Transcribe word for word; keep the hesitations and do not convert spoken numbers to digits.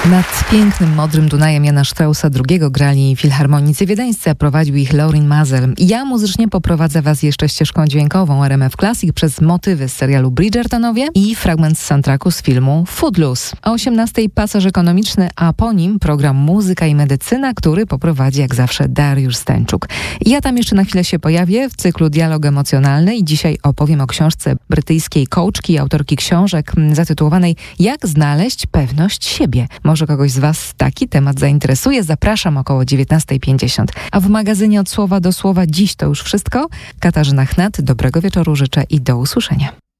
Nad pięknym, modrym Dunajem Jana Straussa drugiego grali filharmonicy wiedeńscy, a prowadził ich Lorin Maazel. Ja muzycznie poprowadzę Was jeszcze ścieżką dźwiękową R M F Classic przez motywy z serialu Bridgertonowie i fragment z soundtracku z filmu Footloose. O osiemnastej pasaż ekonomiczny, a po nim program Muzyka i Medycyna, który poprowadzi jak zawsze Dariusz Stańczuk. Ja tam jeszcze na chwilę się pojawię w cyklu Dialog Emocjonalny i dzisiaj opowiem o książce brytyjskiej coachki, autorki książek zatytułowanej Jak znaleźć pewność siebie. Może kogoś z Was taki temat zainteresuje? Zapraszam około dziewiętnasta pięćdziesiąt. A w magazynie Od Słowa do Słowa dziś to już wszystko. Katarzyna Chnat, dobrego wieczoru życzę i do usłyszenia.